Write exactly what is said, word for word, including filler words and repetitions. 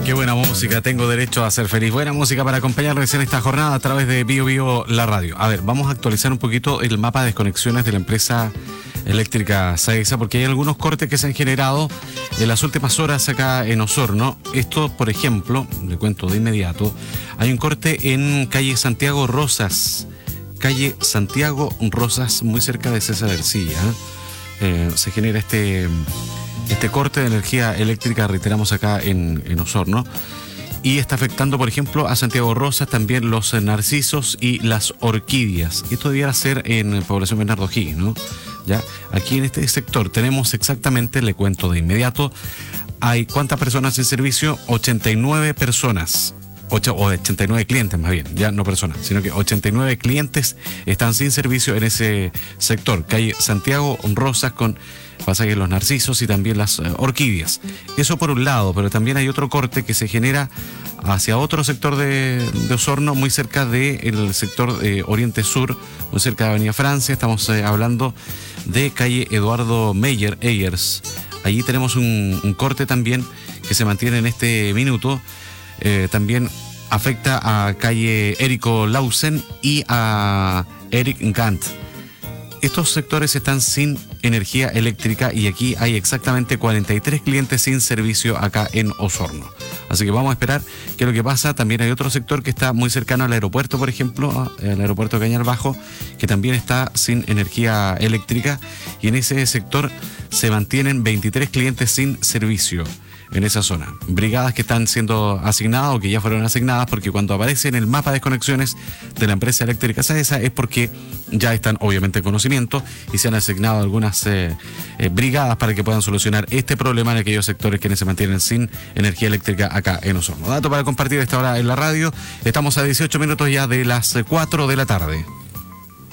Qué buena música, tengo derecho a ser feliz. Buena música para acompañarles en esta jornada a través de Bio Bio La Radio. A ver, vamos a actualizar un poquito el mapa de desconexiones de la empresa eléctrica SAESA, porque hay algunos cortes que se han generado en las últimas horas acá en Osorno. Esto, por ejemplo, le cuento de inmediato, hay un corte en calle Santiago Rosas, calle Santiago Rosas, muy cerca de César Ercilla. Eh, se genera este... Este corte de energía eléctrica, reiteramos acá en, en Osorno, y está afectando, por ejemplo, a Santiago Rosas, también los narcisos y las orquídeas. Esto debiera ser en población Bernardo Higgins, ¿no? Ya, aquí en este sector tenemos exactamente, le cuento de inmediato, hay ¿cuántas personas en servicio? ochenta y nueve personas. ocho, o ochenta y nueve clientes más bien, ya no personas, sino que ochenta y nueve clientes están sin servicio en ese sector, calle Santiago Rosas, con pasajes Los Narcisos y también las uh, orquídeas. Eso por un lado, pero también hay otro corte que se genera hacia otro sector de, de Osorno, muy cerca del sector eh, Oriente Sur, muy cerca de Avenida Francia. Estamos eh, hablando de calle Eduardo Meyer Eyers. Allí tenemos un, un corte también que se mantiene en este minuto. Eh, también afecta a calle Érico Lausen y a Eric Gant. Estos sectores están sin energía eléctrica y aquí hay exactamente cuarenta y tres clientes sin servicio acá en Osorno. Así que vamos a esperar qué es lo que pasa. También hay otro sector que está muy cercano al aeropuerto, por ejemplo, el aeropuerto de Cañar Bajo, que también está sin energía eléctrica, y en ese sector se mantienen veintitrés clientes sin servicio en esa zona. Brigadas que están siendo asignadas o que ya fueron asignadas, porque cuando aparece en el mapa de desconexiones de la empresa eléctrica SAESA es porque ya están obviamente en conocimiento y se han asignado algunas eh, eh, brigadas para que puedan solucionar este problema en aquellos sectores que se mantienen sin energía eléctrica acá en Osorno. Dato para compartir a esta hora en la radio. Estamos a dieciocho minutos ya de las cuatro de la tarde.